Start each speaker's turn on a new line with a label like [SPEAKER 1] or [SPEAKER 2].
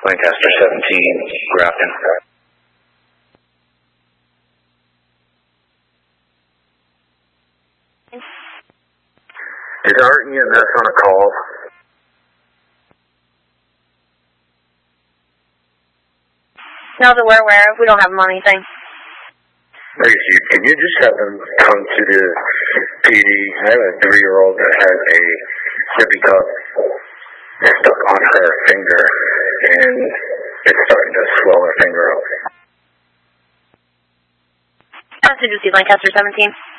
[SPEAKER 1] Lancaster 17, Grafton.
[SPEAKER 2] Is our EMS on a call?
[SPEAKER 3] No, that we're aware of. We don't have them on anything.
[SPEAKER 2] Thank you. Can you just have them come to the PD? I have a 3-year-old that has a sippy cup stuck on her finger, and it's starting to swell her finger up.
[SPEAKER 3] That's Lancaster 17.